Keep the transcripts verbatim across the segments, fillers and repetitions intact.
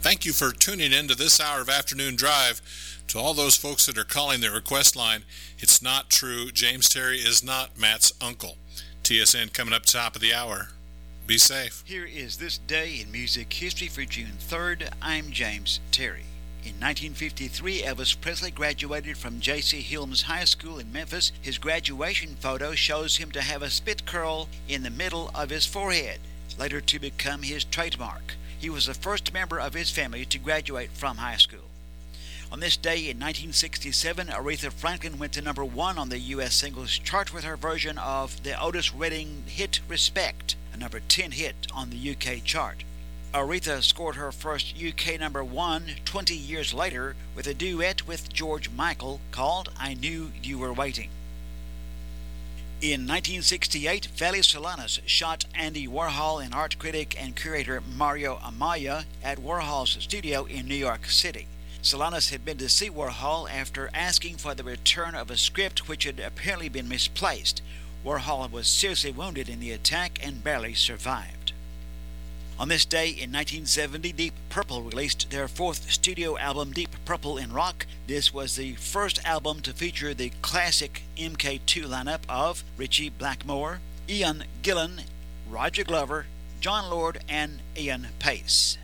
Thank you for tuning in to this hour of Afternoon Drive. To all those folks that are calling the request line, it's not true. James Terry is not Matt's uncle. T S N coming up top of the hour. Be safe. Here is This Day in Music History for June third. I'm James Terry. In nineteen fifty-three, Elvis Presley graduated from J C Helms High School in Memphis. His graduation photo shows him to have a spit curl in the middle of his forehead, later to become his trademark. He was the first member of his family to graduate from high school. On this day in nineteen sixty-seven, Aretha Franklin went to number one on the U S singles chart with her version of the Otis Redding hit Respect, a number ten hit on the U K chart. Aretha scored her first U K number one twenty years later with a duet with George Michael called I Knew You Were Waiting. In nineteen sixty-eight, Feli Solanas shot Andy Warhol and art critic and curator Mario Amaya at Warhol's studio in New York City. Solanas had been to see Warhol after asking for the return of a script which had apparently been misplaced. Warhol was seriously wounded in the attack and barely survived. On this day in nineteen seventy, Deep Purple released their fourth studio album, Deep Purple in Rock. This was the first album to feature the classic M K two lineup of Ritchie Blackmore, Ian Gillan, Roger Glover, John Lord, and Ian Pace.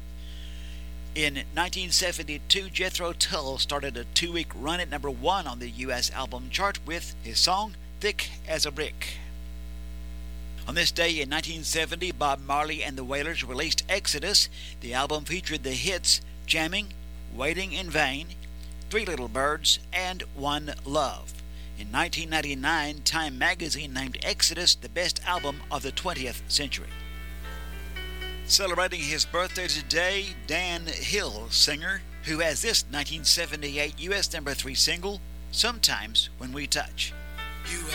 In nineteen seventy-two, Jethro Tull started a two-week run at number one on the U S album chart with his song Thick as a Brick. On this day in nineteen seventy, Bob Marley and the Wailers released Exodus. The album featured the hits Jamming, Waiting in Vain, Three Little Birds, and One Love. In nineteen ninety-nine, Time magazine named Exodus the best album of the twentieth century. Celebrating his birthday today, Dan Hill, singer, who has this nineteen seventy-eight U S number three single, Sometimes When We Touch. You